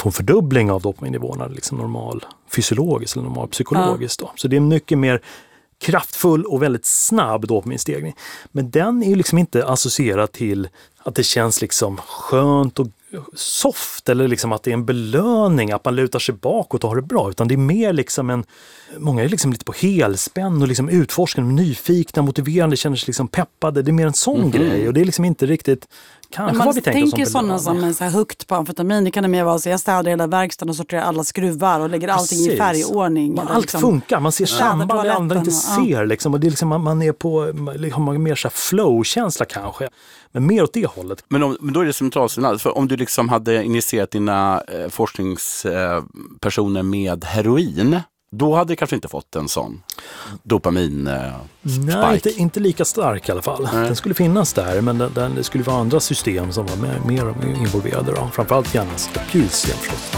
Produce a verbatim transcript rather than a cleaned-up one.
få en fördubbling av dopaminnivåerna liksom normal fysiologiskt eller normal psykologiskt. Ja. Då. Så det är mycket mer kraftfull och väldigt snabb dopaminstegring. Men den är ju liksom inte associerad till att det känns liksom skönt och soft eller liksom att det är en belöning att man lutar sig bakåt och har det bra, utan det är mer liksom en, många är liksom lite på helspänn och liksom utforskande, nyfikna, motiverande, känner sig liksom peppade, det är mer en sån mm-hmm. grej och det är liksom inte riktigt kanske man vad vi tänker tänker sådana som en så här högt på amfetamin, det kan det mer vara så jag städar hela verkstaden och sorterar alla skruvar och lägger allting Precis. i färgordning. Man, allt liksom, funkar, man ser samband det andra inte ja. ser liksom, och det är liksom, man, man är på man mer så här flow-känsla kanske. Men mer åt det hållet. Men, om, men då är det centralsignal. För om du liksom hade initierat dina eh, forskningspersoner eh, med heroin, då hade du kanske inte fått en sån dopamin eh, Nej, inte, inte lika stark i alla fall. Nej. Den skulle finnas där, men den, den, det skulle vara andra system som var mer, mer involverade. Då. Framförallt hjärnans apylsystem förstås.